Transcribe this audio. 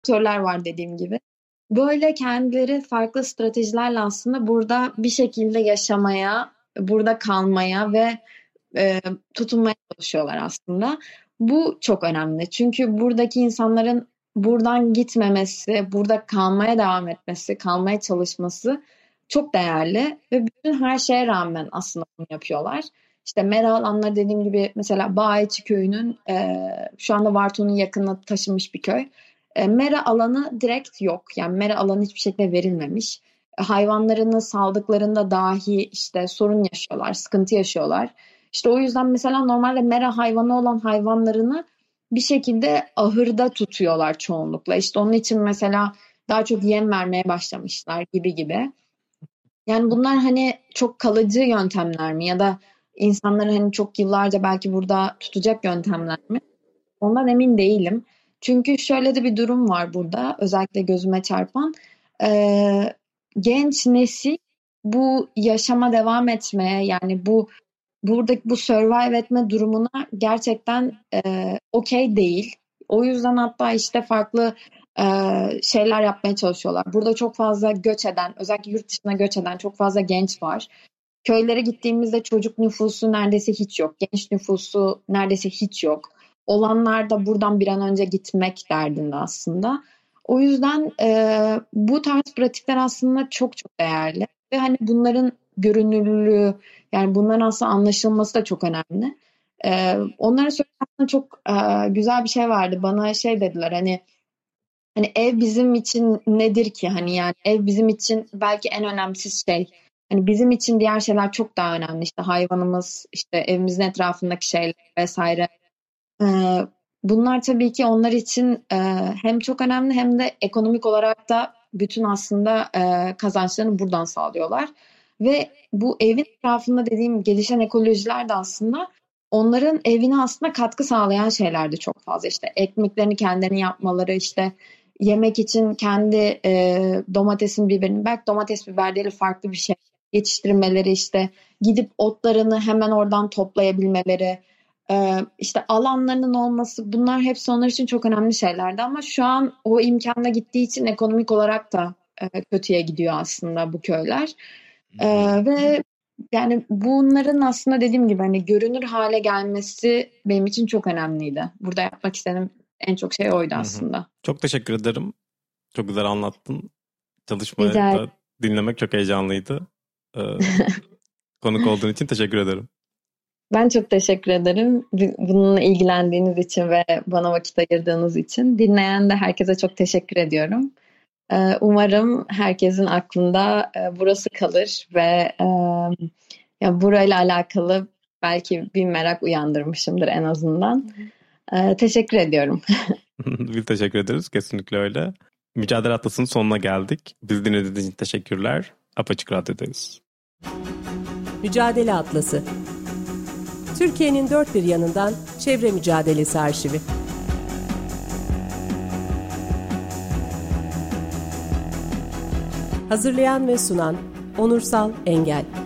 aktörler var dediğim gibi. Böyle kendileri farklı stratejilerle aslında burada bir şekilde yaşamaya, burada kalmaya ve tutunmaya çalışıyorlar aslında. Bu çok önemli. Çünkü buradaki insanların buradan gitmemesi, burada kalmaya devam etmesi, kalmaya çalışması çok değerli ve bütün her şeye rağmen aslında bunu yapıyorlar. İşte mera alanları dediğim gibi mesela Bağeçi köyünün şu anda Varto'nun yakınına taşınmış bir köy. Mera alanı direkt yok. Yani mera alanı hiçbir şekilde verilmemiş. Hayvanlarını saldıklarında dahi işte sorun yaşıyorlar, sıkıntı yaşıyorlar. İşte o yüzden mesela normalde mera hayvanı olan hayvanlarını bir şekilde ahırda tutuyorlar çoğunlukla. İşte onun için mesela daha çok yem vermeye başlamışlar gibi gibi. Yani bunlar hani çok kalıcı yöntemler mi ya da insanları hani çok yıllarca belki burada tutacak yöntemler mi? Ondan emin değilim. Çünkü şöyle de bir durum var burada özellikle gözüme çarpan. Ee, Genç nesil bu yaşama devam etmeye yani buradaki bu survive etme durumuna gerçekten okey değil. O yüzden hatta işte farklı e, şeyler yapmaya çalışıyorlar. Burada çok fazla göç eden, özellikle yurt dışına göç eden çok fazla genç var. Köylere gittiğimizde çocuk nüfusu neredeyse hiç yok. Genç nüfusu neredeyse hiç yok. Olanlar da buradan bir an önce gitmek derdinde aslında. O yüzden bu tarz pratikler aslında çok çok değerli. Ve hani bunların görünürlüğü, yani bunların aslında anlaşılması da çok önemli. Onlara söylerken çok güzel bir şey vardı. Bana şey dediler hani ev bizim için nedir ki? Hani yani ev bizim için belki en önemsiz şey. Hani bizim için diğer şeyler çok daha önemli. İşte hayvanımız, işte evimizin etrafındaki şeyler vesaire. Ee, Bunlar tabii ki onlar için hem çok önemli hem de ekonomik olarak da bütün aslında kazançlarını buradan sağlıyorlar. Ve bu evin etrafında dediğim gelişen ekolojiler de aslında onların evine aslında katkı sağlayan şeyler de çok fazla. İşte ekmeklerini kendilerine yapmaları, işte yemek için kendi domatesin biberini, belki domates biber değil farklı bir şey yetiştirmeleri, işte gidip otlarını hemen oradan toplayabilmeleri. İşte alanlarının olması bunlar hepsi onlar için çok önemli şeylerdi ama şu an o imkanla gittiği için ekonomik olarak da kötüye gidiyor aslında bu köyler. Ve yani bunların aslında dediğim gibi hani görünür hale gelmesi benim için çok önemliydi. Burada yapmak istediğim en çok şey oydu Hı hı. aslında. Çok teşekkür ederim. Çok güzel anlattın. Çalışmayı Rica da dinlemek çok heyecanlıydı. Ee, Konuk olduğun için teşekkür ederim. Ben çok teşekkür ederim. Bununla ilgilendiğiniz için ve bana vakit ayırdığınız için. Dinleyen de herkese çok teşekkür ediyorum. Umarım herkesin aklında burası kalır ve ya burayla alakalı belki bir merak uyandırmışımdır en azından. Teşekkür ediyorum. Biz teşekkür ederiz. Kesinlikle öyle. Mücadele Atlası'nın sonuna geldik. Biz dinlediğiniz için teşekkürler. Apaçık Radyo'dayız. Mücadele Atlası. Türkiye'nin dört bir yanından çevre mücadelesi arşivi. Hazırlayan ve sunan Onursal Engel.